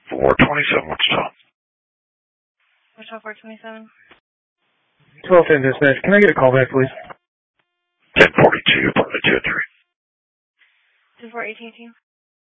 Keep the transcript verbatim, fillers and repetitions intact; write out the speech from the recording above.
four twenty-seven, what's up? What's up, four twenty-seven? twelve ten dispatch. Can I get a call back, please? ten forty-two, apartment two and three. two four eighteen.